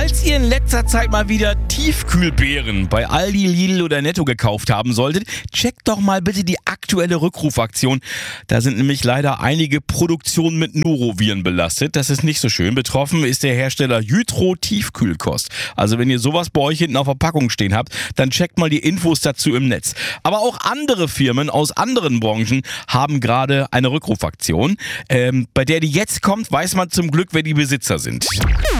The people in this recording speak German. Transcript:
Falls ihr in letzter Zeit mal wieder Tiefkühlbeeren bei Aldi, Lidl oder Netto gekauft haben solltet, checkt doch mal bitte die aktuelle Rückrufaktion. Da sind nämlich leider einige Produktionen mit Noroviren belastet. Das ist nicht so schön. Betroffen ist der Hersteller Jytro Tiefkühlkost. Also wenn ihr sowas bei euch hinten auf der Packung stehen habt, dann checkt mal die Infos dazu im Netz. Aber auch andere Firmen aus anderen Branchen haben gerade eine Rückrufaktion. Bei der die jetzt kommt, weiß man zum Glück, wer die Besitzer sind.